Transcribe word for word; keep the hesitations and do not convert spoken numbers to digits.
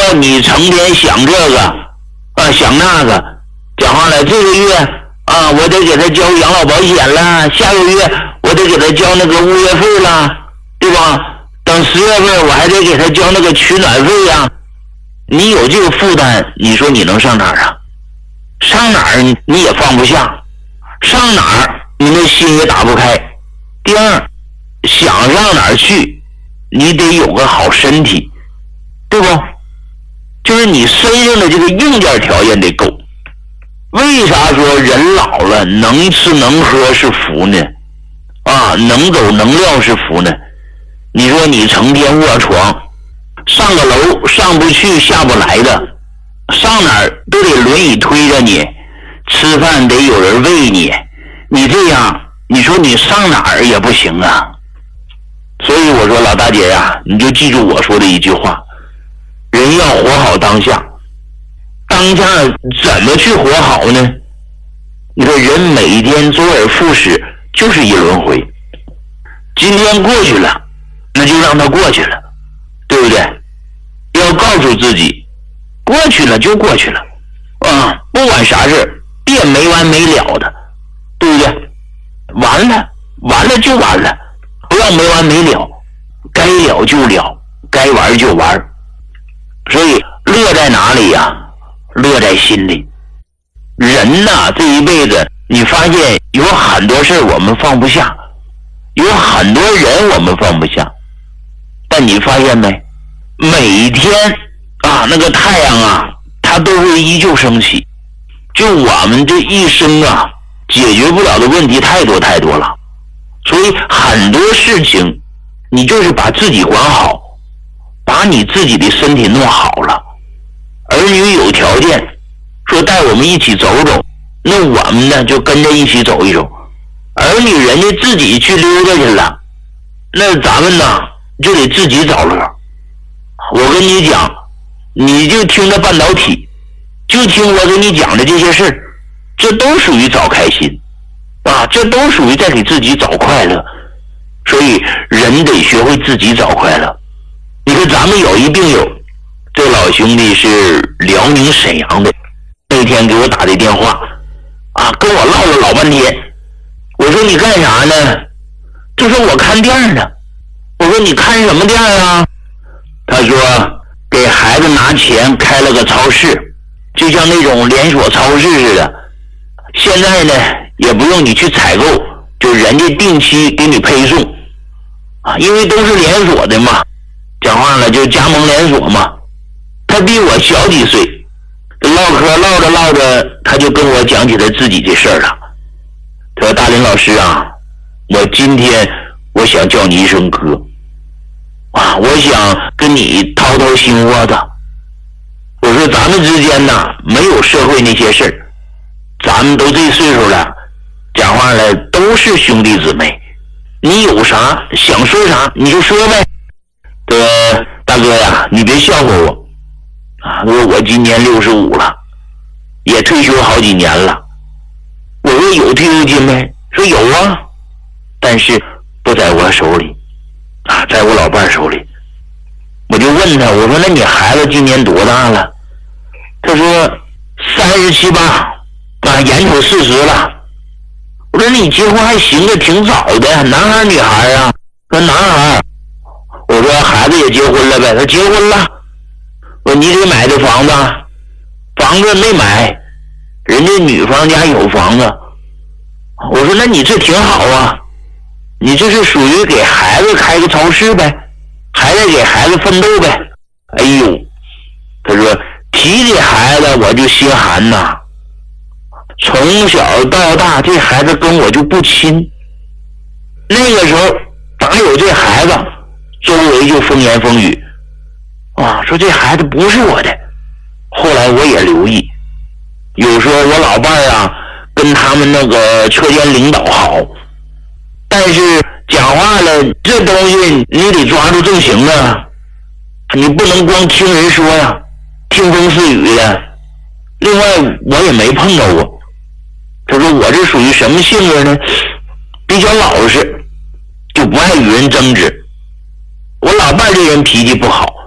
后你成天想这个啊想那个，讲话了，这个月啊我得给他交养老保险了，下个月我得给他交那个物业费了，对吧？等十月份我还得给他交那个取暖费呀、啊。你有这个负担，你说你能上哪儿啊？上哪儿你也放不下，上哪儿你那心也打不开。第二，想上哪儿去，你得有个好身体，对不？就是你身上的这个硬件条件得够。为啥说人老了能吃能喝是福呢？啊，能走能撂是福呢？你说你成天卧床，上个楼上不去下不来的，上哪儿都得轮椅推着你，吃饭得有人喂你，你这样你说你上哪儿也不行啊。所以我说老大姐呀，你就记住我说的一句话，人要活好当下。当下怎么去活好呢？你说人每天周而复始就是一轮回，今天过去了那就让它过去了，对不对？要告诉自己过去了就过去了啊，不管啥事别没完没了的，对不对？完了完了就完了，不要没完没了，该了就了，该玩就玩。所以乐在哪里呀、啊？乐在心里。人呐，这一辈子你发现有很多事我们放不下，有很多人我们放不下，但你发现没，每天啊那个太阳啊它都会依旧升起。就我们这一生啊解决不了的问题太多太多了，所以很多事情你就是把自己管好，把你自己的身体弄好了。儿女有条件说带我们一起走走，那我们呢就跟着一起走一走。儿女人家自己去溜达去了，那咱们呢就得自己找乐。我跟你讲，你就听着半导体，就听我给你讲的这些事，这都属于找开心啊，这都属于在给自己找快乐。所以人得学会自己找快乐。你看咱们有一病友，这老兄弟是辽宁沈阳的，那天给我打的电话啊，跟我唠了老半天。我说你干啥呢？他说我看店呢。我说你看什么店啊？他说给孩子拿钱开了个超市，就像那种连锁超市似的。现在呢也不用你去采购，就人家定期给你配送啊，因为都是连锁的嘛，讲话了就加盟连锁嘛。他比我小几岁，唠嗑唠着唠着，他就跟我讲起他自己的事儿了。他说大林老师啊，我今天我想叫你一声哥啊，我想跟你掏掏心窝子。我说咱们之间呢没有社会那些事儿，咱们都这岁数了，讲话了都是兄弟姊妹，你有啥想说啥你就说呗。这个大哥呀，你别笑话我啊！他说我今年六十五了，也退休好几年了。我说有退休金没？说有啊，但是不在我手里啊，在我老伴手里。我就问他，我说那你孩子今年多大了？他说三十七八，啊，眼瞅四十了。我说你结婚还行的，挺早的，男孩女孩啊？说男孩。我说孩子也结婚了呗？他结婚了。我说你得买的房子，房子没买，人家女方家有房子。我说那你这挺好啊，你这是属于给孩子开个超市呗，还得给孩子奋斗呗。哎呦，他说提起孩子我就心寒呐，从小到大这孩子跟我就不亲，那个时候哪有这孩子周围就风言风语啊，说这孩子不是我的。后来我也留意，有时候我老伴儿啊跟他们那个车间领导好，但是讲话了这东西你得抓住正行啊，你不能光听人说呀，听风似雨的。另外我也没碰到过。他说我这属于什么性格呢？比较老实，就不爱与人争执。我老伴这人脾气不好，